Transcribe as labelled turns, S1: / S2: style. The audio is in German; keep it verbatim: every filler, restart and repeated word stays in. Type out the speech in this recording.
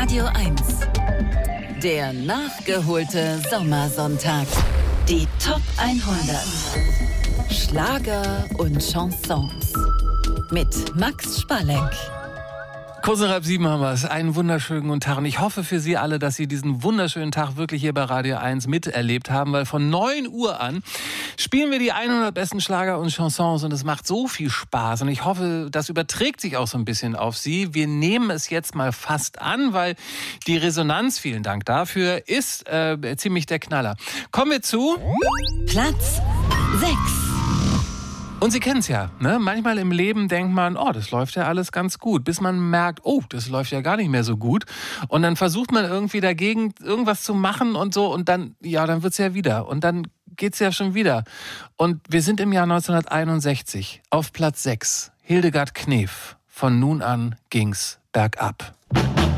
S1: Radio eins. Der nachgeholte Sommersonntag. Die Top hundert. Schlager und Chansons. Mit Max Spalleck.
S2: Kurz nach halb sieben haben wir es. Einen wunderschönen guten Tag. Und ich hoffe für Sie alle, dass Sie diesen wunderschönen Tag wirklich hier bei Radio eins miterlebt haben, weil von neun Uhr an spielen wir die hundert besten Schlager und Chansons und es macht so viel Spaß. Und ich hoffe, das überträgt sich auch so ein bisschen auf Sie. Wir nehmen es jetzt mal fast an, weil die Resonanz, vielen Dank dafür, ist äh, ziemlich der Knaller. Kommen wir zu
S1: Platz sechs.
S2: Und Sie kennen es ja, ne? Manchmal im Leben denkt man, oh, das läuft ja alles ganz gut, bis man merkt, oh, das läuft ja gar nicht mehr so gut. Und dann versucht man irgendwie dagegen irgendwas zu machen und so und dann, ja, dann wird's ja wieder. Und dann geht's ja schon wieder. Und wir sind im Jahr neunzehnhunderteinundsechzig auf Platz sechs. Hildegard Knef. Von nun an ging's bergab.